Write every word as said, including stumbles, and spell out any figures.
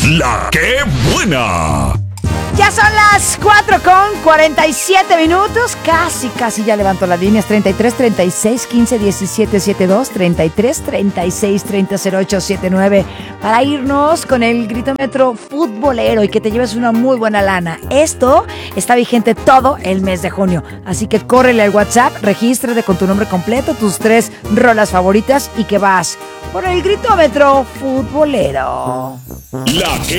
La que buena. Ya son las cuatro con cuarenta y siete minutos. Casi, casi ya levanto las líneas. treinta y tres, treinta y seis, quince, diecisiete, setenta y dos. treinta y tres, treinta y seis, treinta, cero ocho, setenta y nueve. Para irnos con el gritómetro futbolero y que te lleves una muy buena lana. Esto está vigente todo el mes de junio. Así que córrele al WhatsApp, regístrate con tu nombre completo, tus tres rolas favoritas y que vas por el gritómetro futbolero. La que